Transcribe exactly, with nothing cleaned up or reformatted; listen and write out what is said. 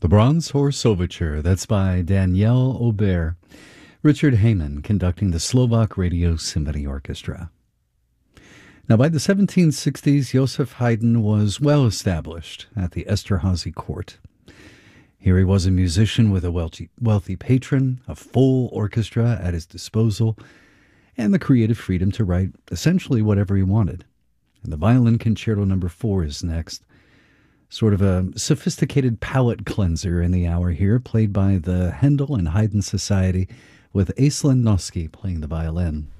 The Bronze Horse Overture, that's by Daniel Aubert. Richard Hayman conducting the Slovak Radio Symphony Orchestra. Now, by the seventeen sixties, Joseph Haydn was well established at the Esterházy court. Here he was a musician with a wealthy, wealthy patron, a full orchestra at his disposal, and the creative freedom to write essentially whatever he wanted. And the Violin Concerto number four is next. Sort of a sophisticated palate cleanser in the hour here, played by the Handel and Haydn Society, with Aislinn Noski playing the violin.